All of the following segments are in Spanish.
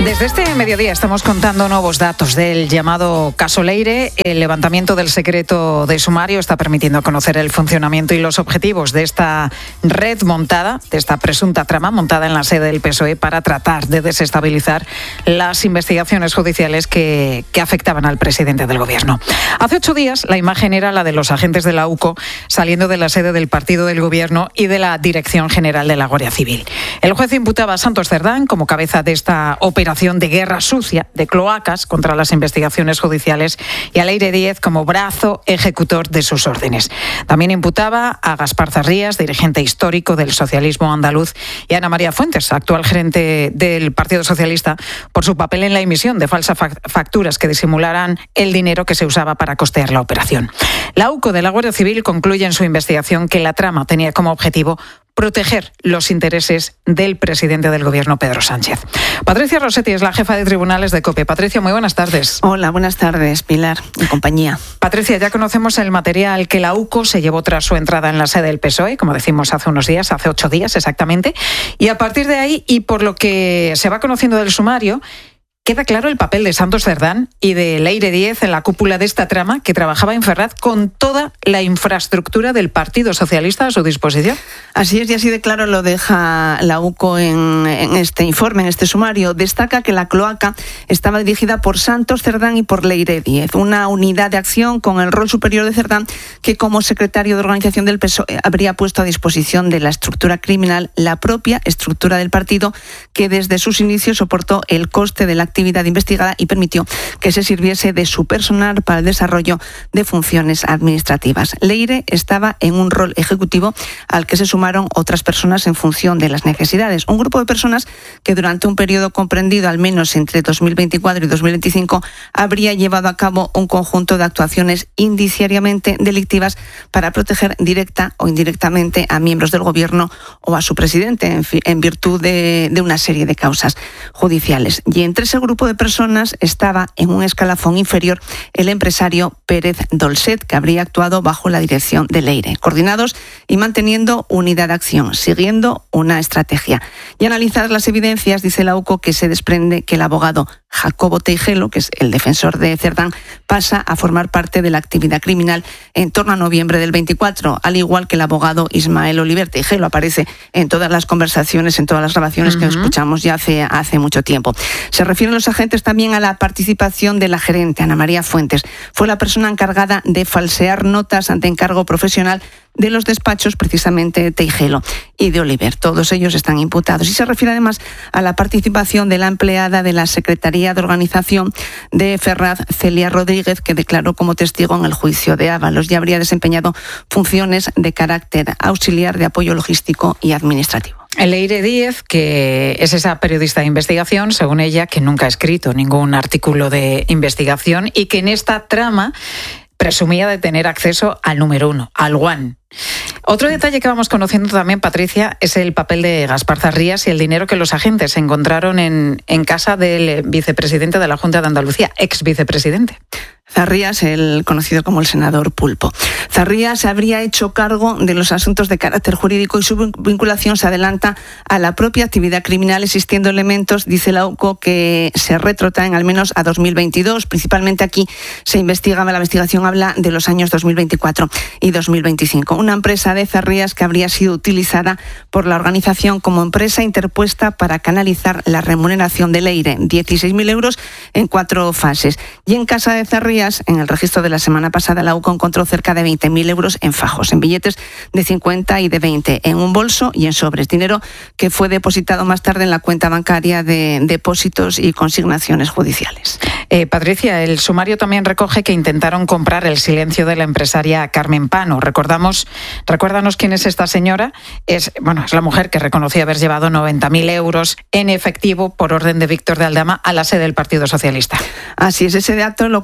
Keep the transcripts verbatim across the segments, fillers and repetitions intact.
Desde este mediodía estamos contando nuevos datos del llamado caso Leire. El levantamiento del secreto de sumario está permitiendo conocer el funcionamiento y los objetivos de esta red montada, de esta presunta trama montada en la sede del P S O E para tratar de desestabilizar las investigaciones judiciales que, que afectaban al presidente del Gobierno. Hace ocho días la imagen era la de los agentes de la U C O saliendo de la sede del partido del Gobierno y de la Dirección General de la Guardia Civil. El juez imputaba a Santos Cerdán como cabeza de esta operación de guerra sucia, de cloacas contra las investigaciones judiciales, y a Leire Díez como brazo ejecutor de sus órdenes. También imputaba a Gaspar Zarrías, dirigente histórico del socialismo andaluz, y a Ana María Fuentes, actual gerente del Partido Socialista, por su papel en la emisión de falsas facturas que disimularan el dinero que se usaba para costear la operación. La U C O de la Guardia Civil concluye en su investigación que la trama tenía como objetivo proteger los intereses del presidente del Gobierno, Pedro Sánchez. Patricia Rossetti es la jefa de tribunales de COPE. Patricia, muy buenas tardes. Hola, buenas tardes, Pilar y compañía. Patricia, ya conocemos el material que la U C O se llevó tras su entrada en la sede del P S O E, como decimos hace unos días, hace ocho días exactamente, y a partir de ahí, y por lo que se va conociendo del sumario, queda claro el papel de Santos Cerdán y de Leire Díez en la cúpula de esta trama, que trabajaba en Ferraz con toda la infraestructura del Partido Socialista a su disposición. Así es, y así de claro lo deja la U C O en, en este informe, en este sumario. Destaca que la cloaca estaba dirigida por Santos Cerdán y por Leire Díez, una unidad de acción con el rol superior de Cerdán, que como secretario de organización del P S O E habría puesto a disposición de la estructura criminal la propia estructura del partido, que desde sus inicios soportó el coste de la actividad investigada y permitió que se sirviese de su personal para el desarrollo de funciones administrativas. Leire estaba en un rol ejecutivo al que se sumaron otras personas en función de las necesidades. Un grupo de personas que durante un periodo comprendido al menos entre dos mil veinticuatro y dos mil veinticinco habría llevado a cabo un conjunto de actuaciones indiciariamente delictivas para proteger directa o indirectamente a miembros del Gobierno o a su presidente en, en virtud de, de una serie de causas judiciales. Y entre ese grupo de personas estaba en un escalafón inferior el empresario Pérez Dolcet, que habría actuado bajo la dirección de Leire, coordinados y manteniendo unidad de acción, siguiendo una estrategia. Y analizadas las evidencias, dice la U C O que se desprende que el abogado Jacobo Teijelo, que es el defensor de Cerdán, pasa a formar parte de la actividad criminal en torno a noviembre del veinticuatro, al igual que el abogado Ismael Oliver. Teijelo aparece en todas las conversaciones, en todas las grabaciones uh-huh. que escuchamos ya hace, hace mucho tiempo. Se refieren los agentes también a la participación de la gerente, Ana María Fuentes. Fue la persona encargada de falsear notas ante encargo profesional de los despachos, precisamente Teijelo y de Oliver. Todos ellos están imputados. Y se refiere además a la participación de la empleada de la Secretaría de Organización de Ferraz, Celia Rodríguez, que declaró como testigo en el juicio de Ábalos y habría desempeñado funciones de carácter auxiliar de apoyo logístico y administrativo. Leire Díez, que es esa periodista de investigación, según ella, que nunca ha escrito ningún artículo de investigación y que en esta trama presumía de tener acceso al número uno, al One. Otro detalle que vamos conociendo también, Patricia, es el papel de Gaspar Zarrías y el dinero que los agentes encontraron en, en casa del vicepresidente de la Junta de Andalucía, ex vicepresidente. Zarrías, el conocido como el senador Pulpo. Zarrías se habría hecho cargo de los asuntos de carácter jurídico y su vinculación se adelanta a la propia actividad criminal, existiendo elementos, dice la U C O, que se retrotraen al menos a dos mil veintidós. Principalmente aquí se investiga, la investigación habla de los años dos mil veinticuatro y dos mil veinticinco. Una empresa de Zarrías que habría sido utilizada por la organización como empresa interpuesta para canalizar la remuneración de Leire, dieciséis mil euros en cuatro fases. Y en casa de Zarrías, en el registro de la semana pasada, la U C O encontró cerca de veinte mil euros en fajos, en billetes de cincuenta y de veinte, en un bolso y en sobres. Dinero que fue depositado más tarde en la cuenta bancaria de depósitos y consignaciones judiciales. Eh, Patricia, el sumario también recoge que intentaron comprar el silencio de la empresaria Carmen Pano. Recordamos, recuérdanos quién es esta señora. Es, bueno, es la mujer que reconocía haber llevado noventa mil euros en efectivo por orden de Víctor de Aldama a la sede del Partido Socialista. Así es, ese dato lo conocimos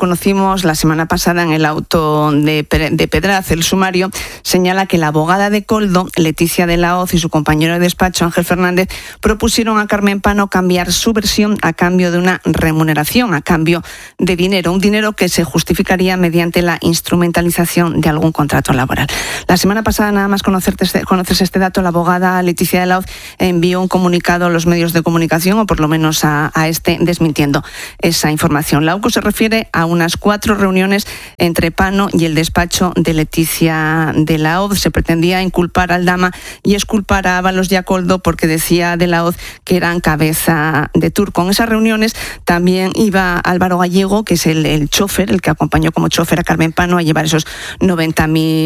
conocimos la semana pasada en el auto de, de Pedraz. El sumario señala que la abogada de Koldo, Leticia de la Hoz, y su compañero de despacho, Ángel Fernández, propusieron a Carmen Pano cambiar su versión a cambio de una remuneración, a cambio de dinero, un dinero que se justificaría mediante la instrumentalización de algún contrato laboral. La semana pasada, nada más conocerse, conocerse este dato, la abogada Leticia de la Hoz envió un comunicado a los medios de comunicación, o por lo menos a, a este, desmintiendo esa información. La U C O se refiere a unas cuatro reuniones entre Pano y el despacho de Leticia de la Hoz. Se pretendía inculpar al Dama y exculpar a Ábalos y a Koldo porque decía de la Hoz que eran cabeza de turco. En esas reuniones también iba Álvaro Gallego, que es el, el chofer, el que acompañó como chofer a Carmen Pano a llevar esos noventa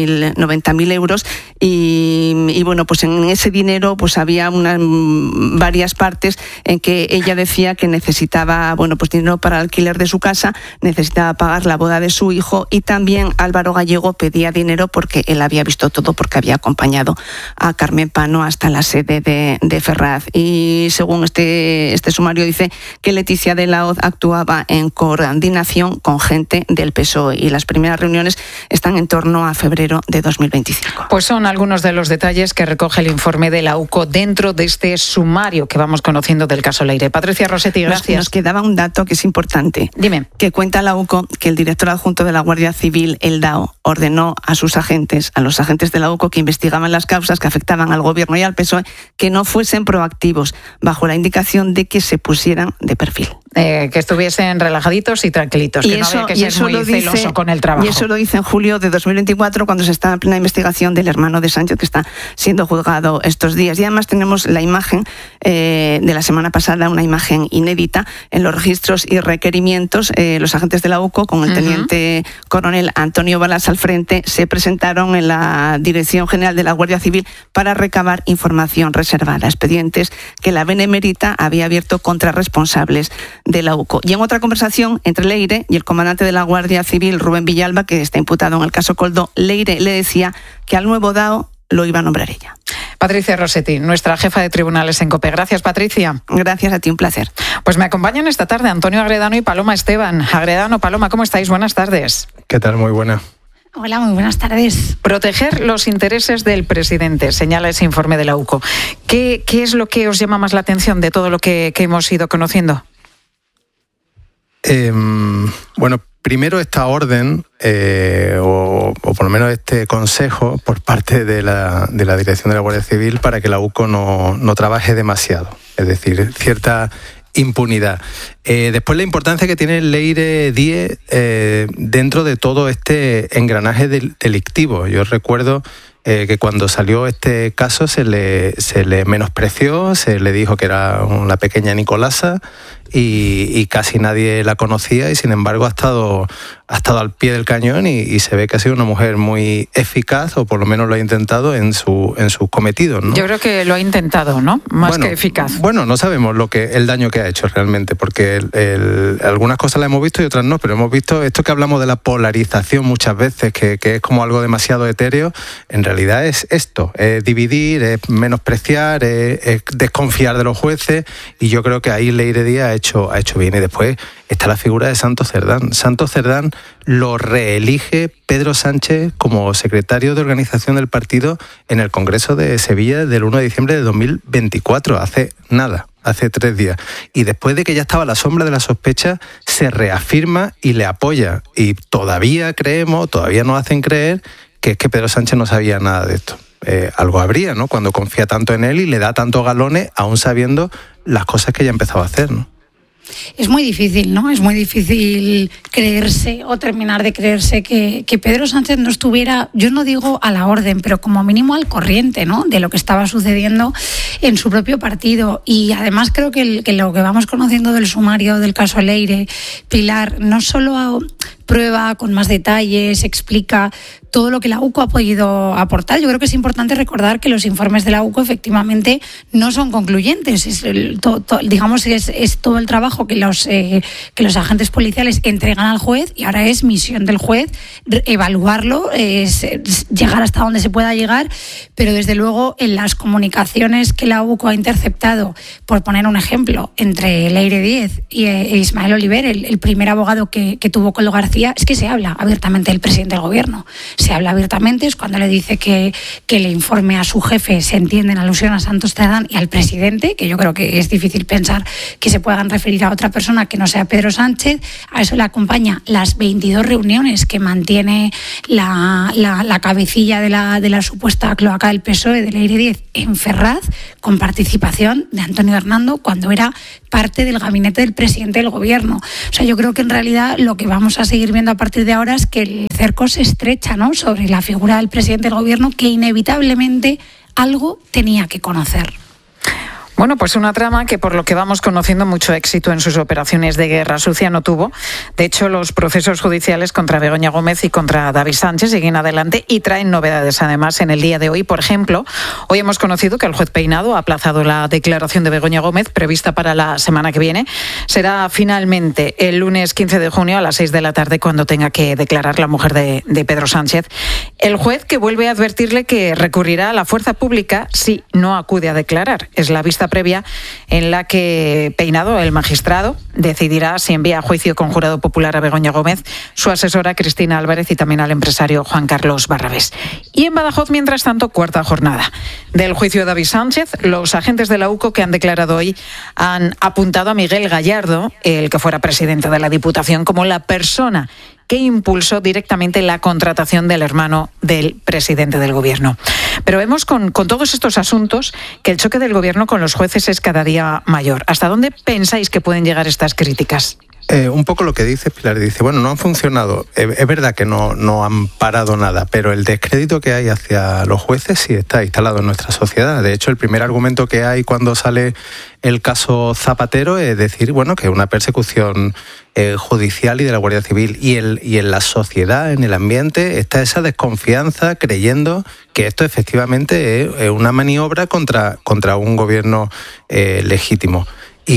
mil euros. Y, y bueno, pues en ese dinero pues había unas, varias partes en que ella decía que necesitaba, bueno, pues dinero para el alquiler de su casa, necesitaba pagar la boda de su hijo, y también Álvaro Gallego pedía dinero porque él había visto todo, porque había acompañado a Carmen Pano hasta la sede de, de Ferraz. Y según este, este sumario dice que Leticia de la Hoz actuaba en coordinación con gente del P S O E, y las primeras reuniones están en torno a febrero de dos mil veinticinco. Pues son algunos de los detalles que recoge el informe de la U C O dentro de este sumario que vamos conociendo del caso Leire. Patricia Rossetti, gracias. Nos, nos quedaba un dato que es importante. Dime. Que cuenta la U C O que el director adjunto de la Guardia Civil, el D A O, ordenó a sus agentes, a los agentes de la U C O que investigaban las causas que afectaban al gobierno y al P S O E, que no fuesen proactivos, bajo la indicación de que se pusieran de perfil. Eh, que estuviesen relajaditos y tranquilitos, y que eso, no había que ser muy celoso dice, con el trabajo. Y eso lo dice en julio de dos mil veinticuatro, cuando se está en plena investigación del hermano de Sánchez, que está siendo juzgado estos días. Y además tenemos la imagen eh, de la semana pasada, una imagen inédita en los registros y requerimientos. Eh, los agentes de la U C O, con el teniente uh-huh. coronel Antonio Balas al frente, se presentaron en la Dirección General de la Guardia Civil para recabar información reservada, expedientes que la Benemérita había abierto contra responsables de la U C O. Y en otra conversación entre Leire y el comandante de la Guardia Civil, Rubén Villalba, que está imputado en el caso Koldo, Leire le decía que al nuevo D A O lo iba a nombrar ella. Patricia Rossetti, nuestra jefa de tribunales en COPE. Gracias, Patricia. Gracias a ti, un placer. Pues me acompañan esta tarde Antonio Agredano y Paloma Esteban. Agredano, Paloma, ¿cómo estáis? Buenas tardes. ¿Qué tal? Muy buena. Hola, muy buenas tardes. Proteger los intereses del presidente, señala ese informe de la U C O. ¿Qué, qué es lo que os llama más la atención de todo lo que, que hemos ido conociendo? Eh, bueno, primero esta orden, eh, o, o por lo menos este consejo por parte de la, de la Dirección de la Guardia Civil para que la U C O no, no trabaje demasiado. Es decir, cierta impunidad. Eh, después la importancia que tiene Leire Díez eh, dentro de todo este engranaje del, delictivo. Yo recuerdo eh, que cuando salió este caso se le, se le menospreció, se le dijo que era una pequeña Nicolasa y, y casi nadie la conocía, y sin embargo ha estado, ha estado al pie del cañón y, y se ve que ha sido una mujer muy eficaz, o por lo menos lo ha intentado en su en sus cometidos, ¿no? Yo creo que lo ha intentado, ¿no? Más bueno, que eficaz. Bueno, no sabemos lo que el daño que ha hecho realmente, porque el, el, algunas cosas las hemos visto y otras no, pero hemos visto esto que hablamos de la polarización muchas veces, que, que es como algo demasiado etéreo. En realidad es esto, es dividir, es menospreciar, es, es desconfiar de los jueces, y yo creo que ahí Leire Díez ha hecho, ha hecho bien. Y después está la figura de Santos Cerdán. Santos Cerdán lo reelige Pedro Sánchez como secretario de organización del partido en el Congreso de Sevilla del uno de diciembre de dos mil veinticuatro, hace nada, hace tres días. Y después de que ya estaba a la sombra de la sospecha, se reafirma y le apoya. Y todavía creemos, todavía nos hacen creer que es que Pedro Sánchez no sabía nada de esto. Eh, algo habría, ¿no?, cuando confía tanto en él y le da tantos galones, aún sabiendo las cosas que ya empezaba a hacer, ¿no? Es muy difícil, ¿no? Es muy difícil creerse o terminar de creerse que, que Pedro Sánchez no estuviera, yo no digo a la orden, pero como mínimo al corriente, ¿no?, de lo que estaba sucediendo en su propio partido. Y además creo que, el, que lo que vamos conociendo del sumario del caso Leire, Pilar, no solo prueba con más detalles, explica todo lo que la U C O ha podido aportar. Yo creo que es importante recordar que los informes de la U C O efectivamente no son concluyentes. Es el, to, to, digamos que es, es todo el trabajo que los, eh, que los agentes policiales entregan al juez, y ahora es misión del juez evaluarlo, es, es llegar hasta donde se pueda llegar. Pero desde luego en las comunicaciones que la U C O ha interceptado, por poner un ejemplo, entre Leire Díez y eh, Ismael Oliver, el, el primer abogado que, que tuvo Koldo García decía, es que se habla abiertamente del presidente del gobierno. Se habla abiertamente, es cuando le dice que, que le informe a su jefe, se entiende en alusión a Santos Cerdán y al presidente, que yo creo que es difícil pensar que se puedan referir a otra persona que no sea Pedro Sánchez. A eso le acompaña las veintidós reuniones que mantiene la, la, la cabecilla de la, de la supuesta cloaca del P S O E, de Leire Díez, en Ferraz, con participación de Antonio Hernando, cuando era parte del gabinete del presidente del gobierno. O sea, yo creo que en realidad lo que vamos a seguir viendo a partir de ahora es que el cerco se estrecha, ¿no?, sobre la figura del presidente del gobierno, que inevitablemente algo tenía que conocer. Bueno, pues una trama que, por lo que vamos conociendo, mucho éxito en sus operaciones de guerra sucia no tuvo. De hecho, los procesos judiciales contra Begoña Gómez y contra David Sánchez siguen adelante y traen novedades, además, en el día de hoy. Por ejemplo, hoy hemos conocido que el juez Peinado ha aplazado la declaración de Begoña Gómez, prevista para la semana que viene. Será finalmente el lunes quince de junio a las seis de la tarde cuando tenga que declarar la mujer de, de Pedro Sánchez. El juez, que vuelve a advertirle que recurrirá a la fuerza pública si no acude a declarar. Es la vista previa en la que Peinado, el magistrado, decidirá si envía a juicio con jurado popular a Begoña Gómez, su asesora Cristina Álvarez y también al empresario Juan Carlos Barrabés. Y en Badajoz, mientras tanto, cuarta jornada del juicio de David Sánchez. Los agentes de la U C O que han declarado hoy han apuntado a Miguel Gallardo, el que fuera presidente de la Diputación, como la persona que impulsó directamente la contratación del hermano del presidente del gobierno. Pero vemos con, con todos estos asuntos que el choque del gobierno con los jueces es cada día mayor. ¿Hasta dónde pensáis que pueden llegar estas críticas? Eh, un poco lo que dice Pilar, dice, bueno, no han funcionado, eh, es verdad que no, no han parado nada, pero el descrédito que hay hacia los jueces sí está instalado en nuestra sociedad. De hecho, el primer argumento que hay cuando sale el caso Zapatero es decir, bueno, que es una persecución eh, judicial y de la Guardia Civil, y, el, y en la sociedad, en el ambiente, está esa desconfianza creyendo que esto efectivamente es, es una maniobra contra, contra un gobierno eh, legítimo.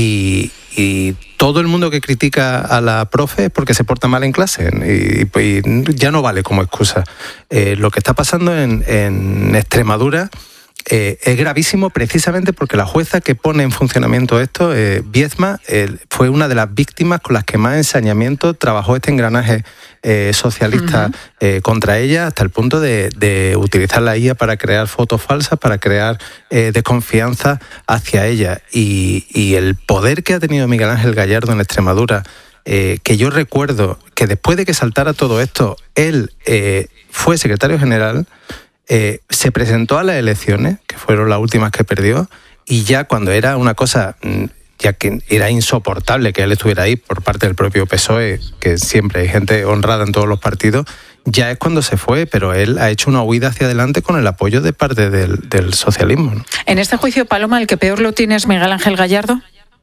Y, y todo el mundo que critica a la profe es porque se porta mal en clase y, y ya no vale como excusa. Eh, lo que está pasando en, en Extremadura eh, es gravísimo precisamente porque la jueza que pone en funcionamiento esto, eh, Viezma, eh, fue una de las víctimas con las que más ensañamiento trabajó este engranaje eh, socialista uh-huh. eh, contra ella, hasta el punto de, de utilizar la I A para crear fotos falsas, para crear eh, desconfianza hacia ella. Y, y el poder que ha tenido Miguel Ángel Gallardo en Extremadura, eh, que yo recuerdo que después de que saltara todo esto, él eh, fue secretario general, Eh, se presentó a las elecciones, que fueron las últimas que perdió, y ya cuando era una cosa, ya que era insoportable que él estuviera ahí por parte del propio P S O E, que siempre hay gente honrada en todos los partidos, ya es cuando se fue, pero él ha hecho una huida hacia adelante con el apoyo de parte del, del socialismo, ¿no? En este juicio, Paloma, ¿el que peor lo tiene es Miguel Ángel Gallardo?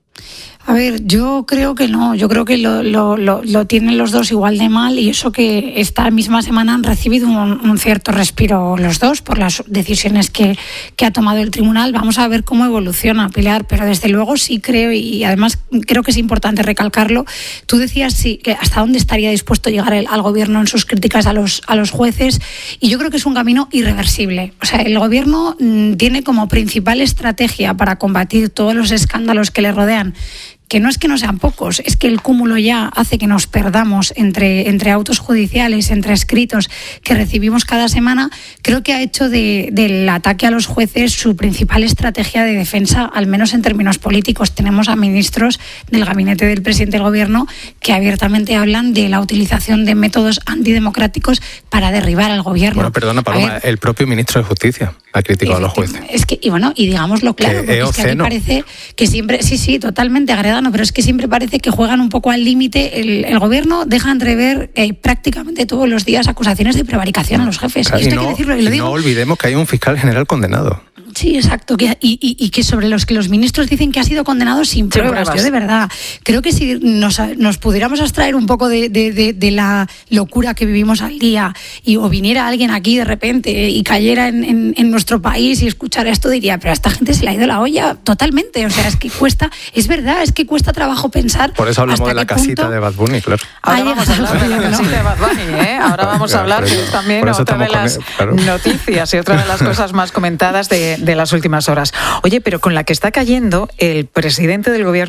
A ver, yo creo que no, yo creo que lo, lo, lo, lo tienen los dos igual de mal, y eso que esta misma semana han recibido un, un cierto respiro los dos por las decisiones que, que ha tomado el tribunal. Vamos a ver cómo evoluciona, Pilar, pero desde luego sí creo, y además creo que es importante recalcarlo. Tú decías sí, que hasta dónde estaría dispuesto a llegar el, al gobierno en sus críticas a los, a los jueces, y yo creo que es un camino irreversible. O sea, el gobierno mmm, tiene como principal estrategia para combatir todos los escándalos que le rodean, que no es que no sean pocos, es que el cúmulo ya hace que nos perdamos entre, entre autos judiciales, entre escritos que recibimos cada semana. Creo que ha hecho de, del ataque a los jueces su principal estrategia de defensa, al menos en términos políticos. Tenemos a ministros del gabinete del presidente del gobierno que abiertamente hablan de la utilización de métodos antidemocráticos para derribar al gobierno. Bueno, perdona, Paloma, el propio ministro de Justicia ha criticado a los jueces. Es que, y bueno, y digámoslo claro, porque es que a mí parece que siempre, sí, sí, totalmente agredano, pero es que siempre parece que juegan un poco al límite. El, el gobierno deja entrever eh, prácticamente todos los días acusaciones de prevaricación a los jefes. Claro, y, esto y, no, hay que decirlo, y, lo y digo. No olvidemos que hay un fiscal general condenado. Sí, exacto, que, y, y, y que sobre los que los ministros dicen que ha sido condenado sin pruebas. pruebas. Yo de verdad creo que si nos, nos pudiéramos abstraer un poco de, de, de, de la locura que vivimos al día, y o viniera alguien aquí de repente y cayera en, en, en nuestro país y escuchara esto, diría, pero a esta gente se le ha ido la olla totalmente. O sea, es que cuesta, es verdad, es que cuesta trabajo pensar. Por eso hablamos de la casita de Bad Bunny, claro. Ahora vamos a hablar de la casita de Bad Bunny, ¿eh? Ahora vamos a hablar de también otra de las claro. noticias y otra de las cosas más comentadas de de las últimas horas. Oye, pero con la que está cayendo el presidente del gobierno,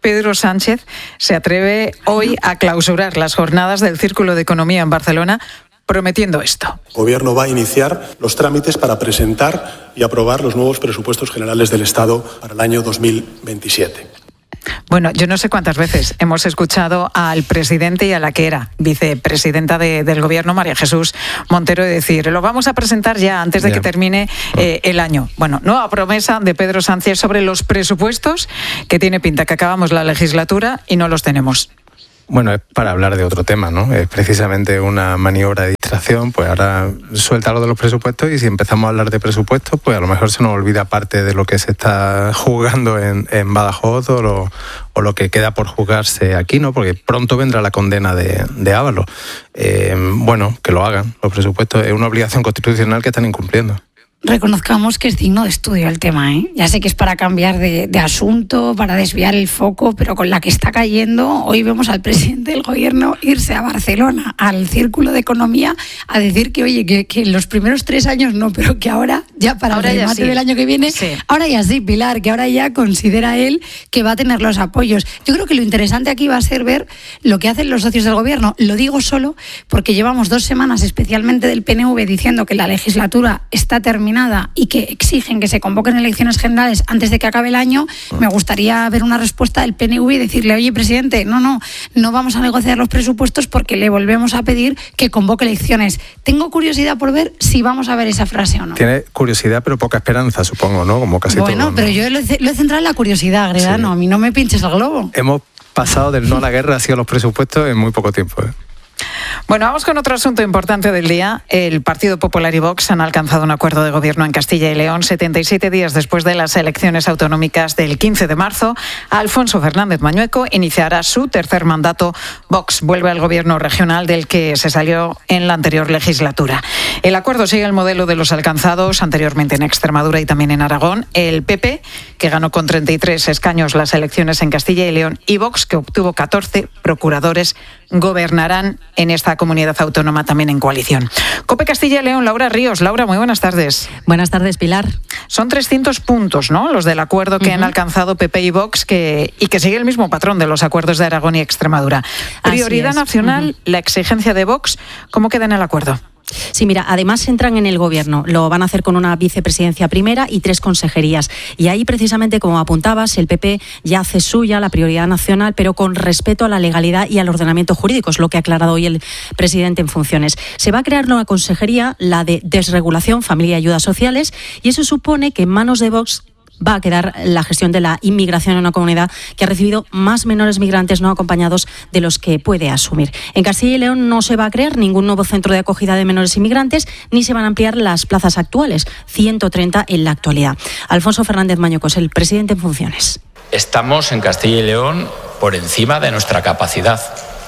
Pedro Sánchez se atreve hoy a clausurar las jornadas del Círculo de Economía en Barcelona, prometiendo esto. El Gobierno va a iniciar los trámites para presentar y aprobar los nuevos presupuestos generales del Estado para el año dos mil veintisiete. Bueno, yo no sé cuántas veces hemos escuchado al presidente y a la que era vicepresidenta de, del Gobierno, María Jesús Montero, decir, lo vamos a presentar ya antes de yeah. que termine eh, el año. Bueno, nueva promesa de Pedro Sánchez sobre los presupuestos, que tiene pinta que acabamos la legislatura y no los tenemos. Bueno, es para hablar de otro tema, ¿no? Es precisamente una maniobra de distracción, pues ahora suelta lo de los presupuestos y si empezamos a hablar de presupuestos, pues a lo mejor se nos olvida parte de lo que se está jugando en, en Badajoz o lo, o lo que queda por jugarse aquí, ¿no? Porque pronto vendrá la condena de, de Ábalos. Eh, bueno, que lo hagan, los presupuestos es una obligación constitucional que están incumpliendo. Reconozcamos que es digno de estudio el tema, ¿eh? Ya sé que es para cambiar de, de asunto, para desviar el foco, pero con la que está cayendo, hoy vemos al presidente del Gobierno irse a Barcelona, al Círculo de Economía, a decir que, oye, que, que en los primeros tres años no, pero que ahora, ya para ahora el remate sí. del año que viene, sí. ahora ya sí, Pilar, que ahora ya considera él que va a tener los apoyos. Yo creo que lo interesante aquí va a ser ver lo que hacen los socios del Gobierno. Lo digo solo porque llevamos dos semanas, especialmente del P N V, diciendo que la legislatura está terminada y que exigen que se convoquen elecciones generales antes de que acabe el año. Me gustaría ver una respuesta del P N V y decirle, oye, presidente, no, no, no vamos a negociar los presupuestos porque le volvemos a pedir que convoque elecciones. Tengo curiosidad por ver si vamos a ver esa frase o no. Tiene curiosidad, pero poca esperanza, supongo, ¿no? Como casi bueno, todo. Bueno, pero ¿no? yo lo he, lo he centrado en la curiosidad, Gredano. Sí. A mí no me pinches el globo. Hemos pasado del no a la guerra hacia los presupuestos en muy poco tiempo, ¿eh? Bueno, vamos con otro asunto importante del día. El Partido Popular y Vox han alcanzado un acuerdo de gobierno en Castilla y León setenta y siete días después de las elecciones autonómicas del quince de marzo. Alfonso Fernández Mañueco iniciará su tercer mandato. Vox vuelve al gobierno regional del que se salió en la anterior legislatura. El acuerdo sigue el modelo de los alcanzados anteriormente en Extremadura y también en Aragón. El P P, que ganó con treinta y tres escaños las elecciones en Castilla y León, y Vox, que obtuvo catorce procuradores, gobernarán en esta comunidad autónoma también en coalición. COPE Castilla y León, Laura Ríos. Laura, muy buenas tardes. Buenas tardes, Pilar. Son trescientos puntos, ¿no?, los del acuerdo que uh-huh. han alcanzado P P y Vox, que, y que sigue el mismo patrón de los acuerdos de Aragón y Extremadura. Prioridad nacional, uh-huh. la exigencia de Vox. ¿Cómo queda en el acuerdo? Sí, mira, además entran en el gobierno. Lo van a hacer con una vicepresidencia primera y tres consejerías. Y ahí, precisamente, como apuntabas, el P P ya hace suya la prioridad nacional, pero con respeto a la legalidad y al ordenamiento jurídico, es lo que ha aclarado hoy el presidente en funciones. Se va a crear una consejería, la de Desregulación, Familia y Ayudas Sociales, y eso supone que en manos de Vox va a quedar la gestión de la inmigración en una comunidad que ha recibido más menores migrantes no acompañados de los que puede asumir. En Castilla y León no se va a crear ningún nuevo centro de acogida de menores inmigrantes, ni se van a ampliar las plazas actuales, ciento treinta en la actualidad. Alfonso Fernández Mañueco es el presidente en funciones. Estamos en Castilla y León por encima de nuestra capacidad.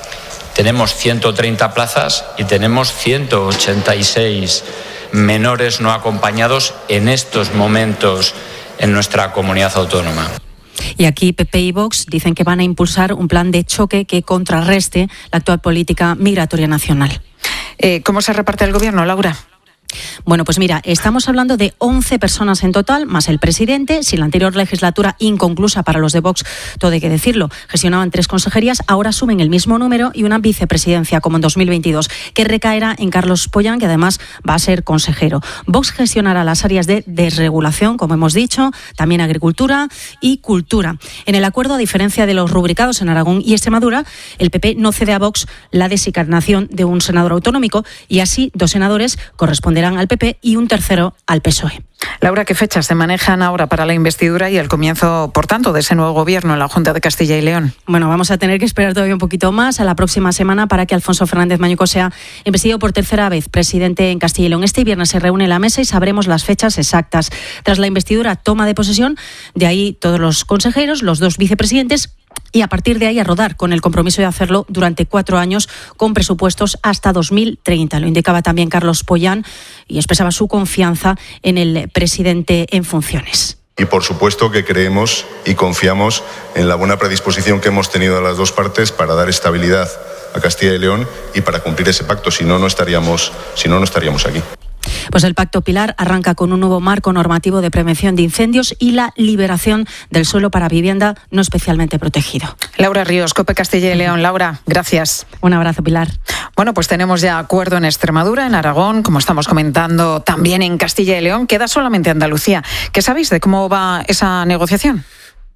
Tenemos ciento treinta plazas y tenemos ciento ochenta y seis menores no acompañados en estos momentos en nuestra comunidad autónoma. Y aquí P P y Vox dicen que van a impulsar un plan de choque que contrarreste la actual política migratoria nacional. Eh, ¿Cómo se reparte el gobierno, Laura? Bueno, pues mira, estamos hablando de once personas en total, más el presidente. Si la anterior legislatura, inconclusa para los de Vox, todo hay que decirlo, gestionaban tres consejerías, ahora suben el mismo número y una vicepresidencia, como en dos mil veintidós, que recaerá en Carlos Pollán, que además va a ser consejero. Vox gestionará las áreas de desregulación, como hemos dicho, también agricultura y cultura. En el acuerdo, a diferencia de los rubricados en Aragón y Extremadura, el P P no cede a Vox la designación de un senador autonómico y así dos senadores corresponderán al P P y un tercero al P S O E. Laura, ¿qué fechas se manejan ahora para la investidura y el comienzo, por tanto, de ese nuevo gobierno en la Junta de Castilla y León? Bueno, vamos a tener que esperar todavía un poquito más a la próxima semana para que Alfonso Fernández Mañueco sea investido por tercera vez presidente en Castilla y León. Este viernes se reúne la mesa y sabremos las fechas exactas. Tras la investidura, toma de posesión, de ahí todos los consejeros, los dos vicepresidentes, y a partir de ahí a rodar, con el compromiso de hacerlo durante cuatro años con presupuestos hasta dos mil treinta. Lo indicaba también Carlos Pollán y expresaba su confianza en el presidente en funciones. Y por supuesto que creemos y confiamos en la buena predisposición que hemos tenido a las dos partes para dar estabilidad a Castilla y León y para cumplir ese pacto. Si no, no estaríamos, si no, no estaríamos aquí. Pues el Pacto Pilar arranca con un nuevo marco normativo de prevención de incendios y la liberación del suelo para vivienda no especialmente protegido. Laura Ríos, COPE Castilla y León. Laura, gracias. Un abrazo, Pilar. Bueno, pues tenemos ya acuerdo en Extremadura, en Aragón, como estamos comentando, también en Castilla y León. Queda solamente Andalucía. ¿Qué sabéis de cómo va esa negociación?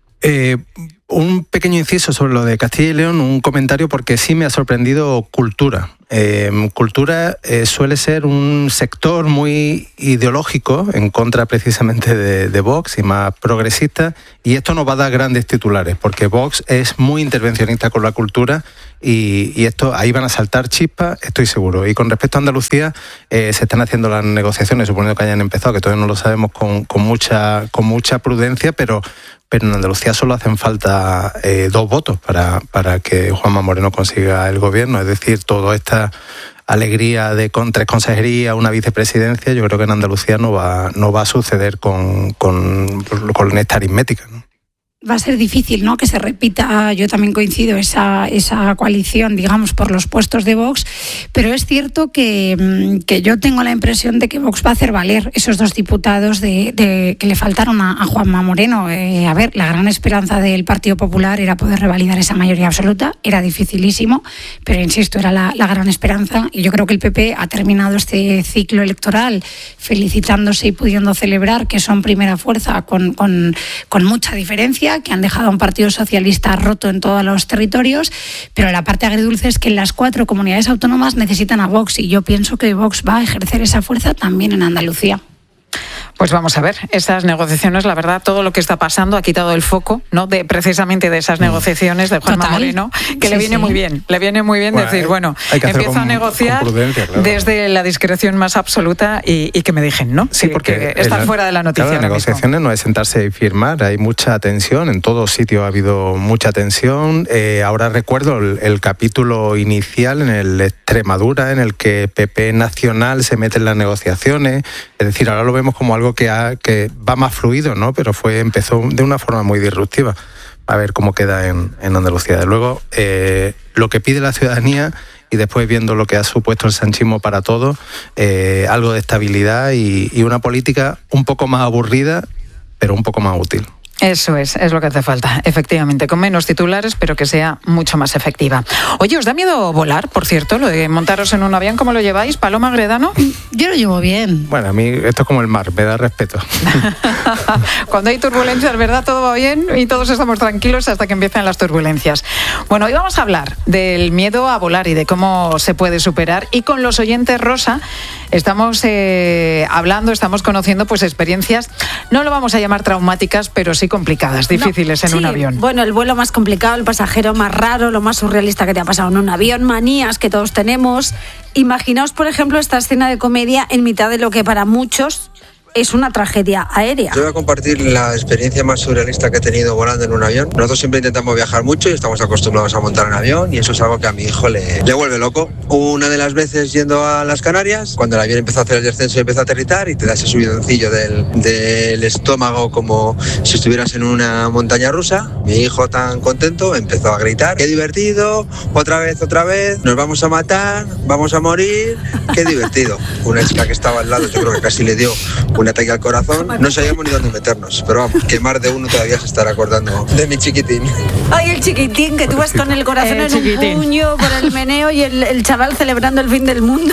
Eh, un pequeño inciso sobre lo de Castilla y León, un comentario porque sí me ha sorprendido Cultura. Eh, Cultura eh, suele ser un sector muy ideológico, en contra precisamente de, de Vox y más progresista, y esto nos va a dar grandes titulares, porque Vox es muy intervencionista con la cultura y, y esto ahí van a saltar chispas, estoy seguro. Y con respecto a Andalucía, eh, se están haciendo las negociaciones, suponiendo que hayan empezado, que todavía no lo sabemos, con, con, mucha, con mucha prudencia, pero pero en Andalucía solo hacen falta eh, dos votos para, para que Juanma Moreno consiga el gobierno, es decir, toda esta alegría de con tres consejerías, una vicepresidencia, yo creo que en Andalucía no va, no va a suceder con, con, con esta aritmética, ¿no? Va a ser difícil, ¿no?, que se repita, yo también coincido, esa, esa coalición, digamos, por los puestos de Vox, pero es cierto que, que yo tengo la impresión de que Vox va a hacer valer esos dos diputados de, de, que le faltaron a, a Juanma Moreno. Eh, a ver, la gran esperanza del Partido Popular era poder revalidar esa mayoría absoluta, era dificilísimo, pero insisto, era la, la gran esperanza, y yo creo que el P P ha terminado este ciclo electoral felicitándose y pudiendo celebrar que son primera fuerza con, con, con mucha diferencia, que han dejado a un Partido Socialista roto en todos los territorios, pero la parte agridulce es que las cuatro comunidades autónomas necesitan a Vox, y yo pienso que Vox va a ejercer esa fuerza también en Andalucía. Pues vamos a ver, esas negociaciones, la verdad, todo lo que está pasando ha quitado el foco, ¿no?, de precisamente de esas negociaciones de Juanma Moreno, que sí, le viene sí. muy bien, le viene muy bien bueno, decir, hay, bueno, hay empiezo con, a negociar claro. desde la discreción más absoluta y, y que me dejen, ¿no? Sí, porque que estar fuera de la noticia. Claro, las negociaciones no es sentarse y firmar, hay mucha tensión, en todo sitio ha habido mucha tensión. Eh, ahora recuerdo el, el capítulo inicial en el Extremadura, en el que P P Nacional se mete en las negociaciones, es decir, ahora lo vemos como algo que, ha, que va más fluido, ¿no? Pero fue empezó de una forma muy disruptiva. A ver cómo queda en, en Andalucía. De luego, eh, lo que pide la ciudadanía, y después viendo lo que ha supuesto el sanchismo para todos, eh, algo de estabilidad y, y una política un poco más aburrida, pero un poco más útil. Eso es, es lo que hace falta, efectivamente, con menos titulares, pero que sea mucho más efectiva. Oye, ¿os da miedo volar, por cierto, lo de montaros en un avión? ¿Cómo lo lleváis, Paloma Gredano? Yo lo llevo bien. Bueno, a mí esto es como el mar, me da respeto. Cuando hay turbulencias, ¿verdad? Todo va bien y todos estamos tranquilos hasta que empiezan las turbulencias. Bueno, hoy vamos a hablar del miedo a volar y de cómo se puede superar. Y con los oyentes, Rosa, estamos eh, hablando, estamos conociendo pues experiencias, no lo vamos a llamar traumáticas, pero sí complicadas, difíciles no, en sí, un avión. Bueno, el vuelo más complicado, el pasajero más raro, lo más surrealista que te ha pasado en un avión, manías que todos tenemos. Imaginaos, por ejemplo, esta escena de comedia en mitad de lo que para muchos es una tragedia aérea. Yo voy a compartir la experiencia más surrealista que he tenido volando en un avión. Nosotros siempre intentamos viajar mucho y estamos acostumbrados a montar en avión, y eso es algo que a mi hijo le, le vuelve loco. Una de las veces yendo a las Canarias, cuando el avión empezó a hacer el descenso y empezó a aterrizar, y te da ese subidoncillo del, del estómago como si estuvieras en una montaña rusa, mi hijo tan contento empezó a gritar: ¡qué divertido! Otra vez, otra vez, nos vamos a matar, vamos a morir, qué divertido. Una chica que estaba al lado, yo creo que casi le dio un ataque al corazón, no sabíamos ni dónde meternos, pero vamos, que más de uno todavía se estará acordando de mi chiquitín. Ay, el chiquitín, que tú vas con el corazón en chiquitín. Un puño por el meneo y el, el chaval celebrando el fin del mundo.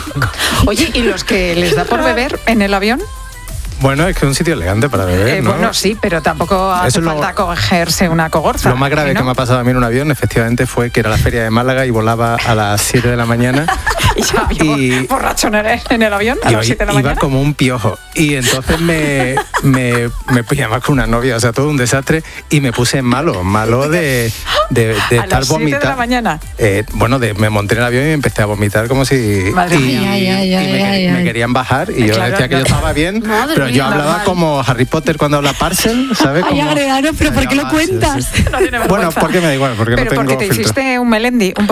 Oye, ¿y los que les da por beber en el avión? Bueno, es que es un sitio elegante para beber, eh, ¿no? Bueno, sí, pero tampoco hace Eso falta lo, cogerse una cogorza. Lo más grave ¿no? que me ha pasado a mí en un avión, efectivamente, fue que era la feria de Málaga y volaba a las siete de la mañana. ¿Y ya y, borracho en el avión a las siete de la iba mañana? Iba como un piojo. Y entonces me, me, me puse más con una novia, o sea, todo un desastre, y me puse malo, malo de, de, de estar vomitando. ¿A las siete de la mañana? Eh, bueno, de, me monté en el avión y empecé a vomitar como si... Madre y, mía, y, ay, y ay, me, ay, me ay. querían bajar y yo claro, decía que claro. yo estaba bien, Madre pero mía, yo hablaba normal. como Harry Potter cuando habla Parcel, ¿sabes? Ay, Agredano, pero ¿por qué lo cuentas? Sí, sí. No tiene bueno, porque me da igual, porque pero no tengo porque te filtro. hiciste un Melendi, un poco.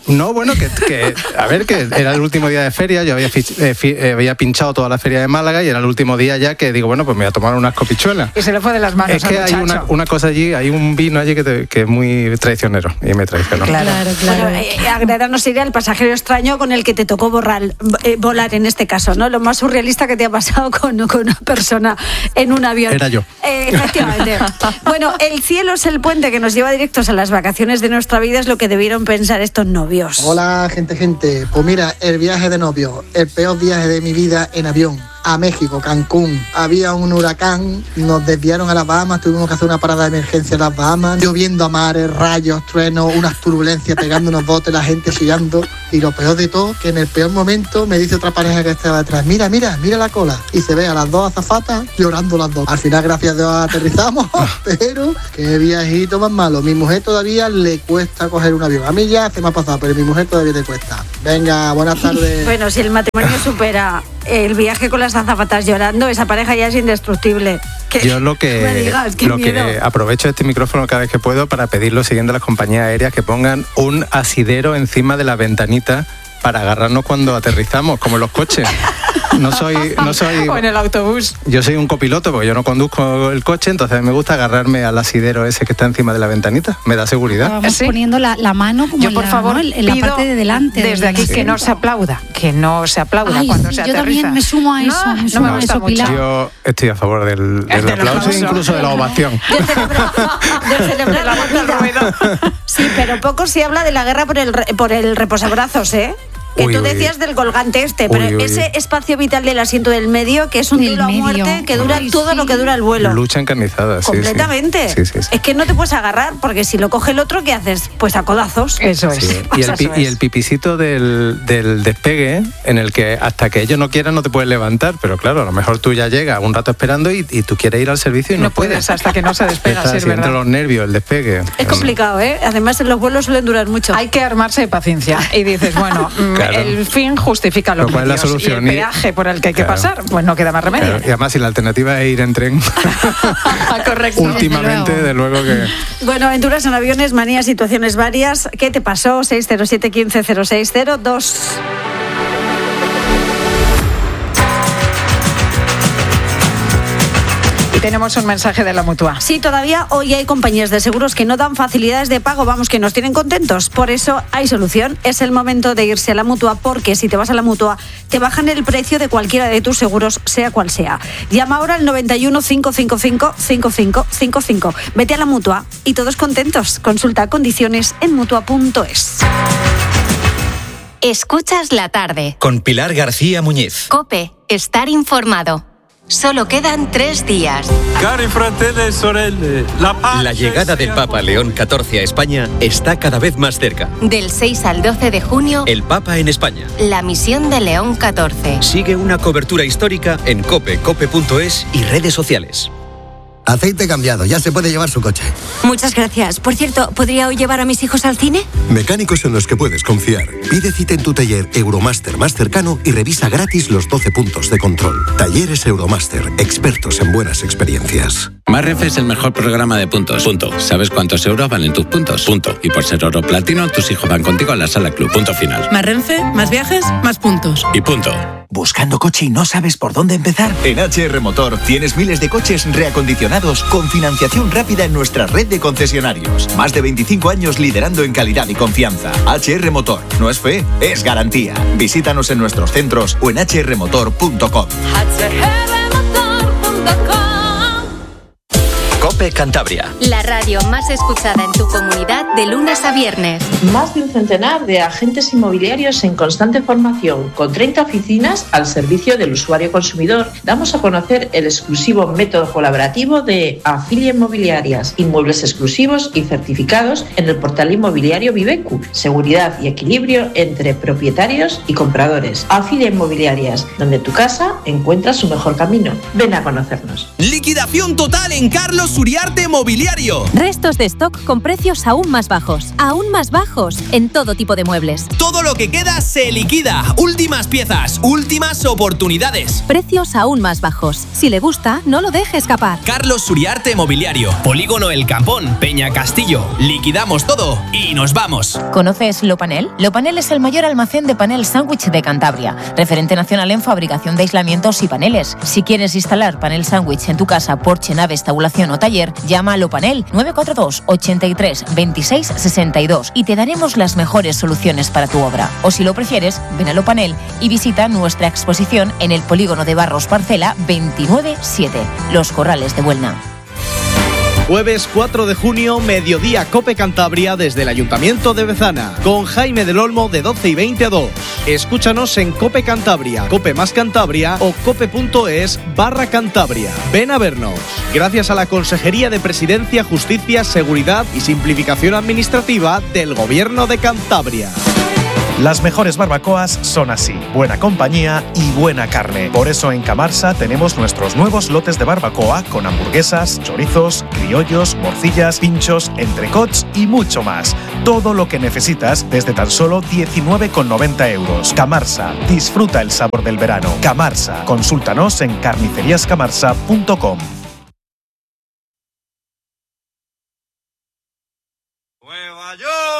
No, bueno, que, que a ver, que era el último día de feria, yo había, fich, eh, fi, eh, había pinchado toda la feria de Málaga y era el último día ya que digo, bueno, pues me voy a tomar unas copichuelas. Y se le fue de las manos. Es que hay una, una cosa allí, hay un vino allí que, te, que es muy traicionero y me traicionó. Claro, claro. claro. Bueno, eh, agradanos sería el pasajero extraño con el que te tocó borrar, eh, volar en este caso, ¿no? Lo más surrealista que te ha pasado con, con una persona en un avión. Era yo. Eh, efectivamente. Bueno, el cielo es el puente que nos lleva directos a las vacaciones de nuestra vida, es lo que debieron pensar estos novios. Hola, gente, gente. Pues mira, el viaje de novio, el peor viaje de mi vida en avión. A México, Cancún. Había un huracán, nos desviaron a las Bahamas, tuvimos que hacer una parada de emergencia en las Bahamas, lloviendo a mares, rayos, truenos, unas turbulencias, pegando unos botes, la gente chillando. Y lo peor de todo, que en el peor momento me dice otra pareja que estaba detrás, mira, mira, mira la cola. Y se ve a las dos azafatas llorando las dos. Al final, gracias a Dios, aterrizamos, pero qué viajito más malo. Mi mujer todavía le cuesta coger un avión. A mí ya se me ha pasado, pero a mi mujer todavía le cuesta. Venga, buenas tardes. Bueno, si el matrimonio supera el viaje con las azafatas llorando, esa pareja ya es indestructible. ¿Qué? Yo lo que, me digas, qué lo miedo. que aprovecho este micrófono cada vez que puedo para pedir lo siguiente a las compañías aéreas, que pongan un asidero encima de la ventanita para agarrarnos cuando aterrizamos, como en los coches. No soy, no soy... O en el autobús. Yo soy un copiloto porque yo no conduzco el coche, entonces me gusta agarrarme al asidero ese que está encima de la ventanita. Me da seguridad. Vamos ¿Sí? poniendo la, la mano como Yo, en por la, favor, ¿no? en la pido parte de delante. desde aquí sí. que no se aplauda, que no se aplauda Ay, cuando sí, se yo aterriza. también me sumo a eso, No, me no sumo me a gusta eso, mucho. Pilar. Yo estoy a favor del, del del aplauso, aplauso. incluso de la ovación. De celebrar, de celebrar la vida. Sí, pero poco se habla de la guerra por el, re- por el reposabrazos, ¿eh? Que Uy, tú uy. decías del colgante este, pero Uy, uy. ese espacio vital del asiento del medio, que es un Del duelo a medio. muerte, que dura Ay, todo sí. lo que dura el vuelo. Lucha encarnizada, sí, sí. Completamente. Sí, sí, sí. Es que no te puedes agarrar, porque si lo coge el otro, ¿qué haces? Pues a codazos. Eso es. Sí. Pues Y, el, pi- eso y es. el pipicito del, del despegue, en el que hasta que ellos no quieran no te puedes levantar, pero claro, a lo mejor tú ya llegas un rato esperando y, y tú quieres ir al servicio y no, No puedes hasta que no se despega, Está sí, es así entre verdad. los nervios, el despegue. Es complicado, ¿eh? Además, en los vuelos suelen durar mucho. Hay que armarse de paciencia y dices, bueno, mm, Claro. el fin justifica los Pero ¿cuál es la medios solución? y el peaje por el que hay que Claro. pasar, pues no queda más remedio. Claro, y además si la alternativa es ir en tren, Correcto. últimamente, desde de luego que... Bueno, aventuras en aviones, manías, situaciones varias. ¿Qué te pasó? seis cero siete, uno cinco cero seis cero dos. Y tenemos un mensaje de la Mutua. Sí, todavía hoy hay compañías de seguros que no dan facilidades de pago, vamos, que nos tienen contentos. Por eso hay solución. Es el momento de irse a la Mutua, porque si te vas a la Mutua, te bajan el precio de cualquiera de tus seguros, sea cual sea. Llama ahora al noventa y uno, cinco cinco cinco, cinco cinco cinco cinco. Vete a la Mutua y todos contentos. Consulta condiciones en mutua punto es. Escuchas la tarde. Con Pilar García Muñiz. COPE. Estar informado. Solo quedan tres días. Cari fratelli sorelle, la pace La llegada del Papa León catorce a España está cada vez más cerca. Del seis al doce de junio, El Papa en España. la misión de León catorce. Sigue una cobertura histórica en cope, cope punto es y redes sociales. Aceite cambiado, ya se puede llevar su coche. Muchas gracias. Por cierto, ¿podría hoy llevar a mis hijos al cine? Mecánicos en los que puedes confiar. Pide cita en tu taller Euromaster más cercano y revisa gratis los doce puntos de control. Talleres Euromaster, expertos en buenas experiencias. Más Renfe es el mejor programa de puntos. Punto. ¿Sabes cuántos euros valen tus puntos? Punto. Y por ser oro platino, tus hijos van contigo a la sala club. Punto final. Más Renfe, más viajes, más puntos. Y punto. ¿Buscando coche y no sabes por dónde empezar? En H R Motor tienes miles de coches reacondicionados con financiación rápida en nuestra red de concesionarios. Más de veinticinco años liderando en calidad y confianza. H R Motor. No es fe, es garantía. Visítanos en nuestros centros o en h r motor punto com. COPE Cantabria. La radio más escuchada en tu comunidad de lunes a viernes. Más de un centenar de agentes inmobiliarios en constante formación, con treinta oficinas al servicio del usuario consumidor. Damos a conocer el exclusivo método colaborativo de Afilia Inmobiliarias, inmuebles exclusivos y certificados en el portal inmobiliario Vivecu. Seguridad y equilibrio entre propietarios y compradores. Afilia Inmobiliarias, donde tu casa encuentra su mejor camino. Ven a conocernos. Liquidación total en Carlos Uribe Uriarte Mobiliario. Restos de stock con precios aún más bajos. Aún más bajos en todo tipo de muebles. Todo lo que queda se liquida. Últimas piezas, últimas oportunidades. Precios aún más bajos. Si le gusta, no lo deje escapar. Carlos Uriarte Mobiliario. Polígono El Campón, Peña Castillo. Liquidamos todo y nos vamos. ¿Conoces Lopanel? Lopanel es el mayor almacén de panel sándwich de Cantabria, referente nacional en fabricación de aislamientos y paneles. Si quieres instalar panel sándwich en tu casa, porche, nave, estabulación o taller, llama a Lopanel nueve cuatro dos, ochenta y tres, veintiséis, sesenta y dos y te daremos las mejores soluciones para tu obra. O si lo prefieres, ven a Lopanel y visita nuestra exposición en el polígono de Barros Parcela veintinueve siete, Los Corrales de Buelna. Jueves cuatro de junio, mediodía Cope Cantabria desde el Ayuntamiento de Bezana, con Jaime del Olmo de doce y veinte a dos. Escúchanos en Cope Cantabria, Cope más Cantabria o cope.es barra Cantabria. Ven a vernos. Gracias a la Consejería de Presidencia, Justicia, Seguridad y Simplificación Administrativa del Gobierno de Cantabria. Las mejores barbacoas son así, buena compañía y buena carne. Por eso en Camarsa tenemos nuestros nuevos lotes de barbacoa con hamburguesas, chorizos, criollos, morcillas, pinchos, entrecots y mucho más. Todo lo que necesitas desde tan solo diecinueve con noventa euros. Camarsa, disfruta el sabor del verano. Camarsa, consúltanos en carnicerías camarsa punto com. Nueva York.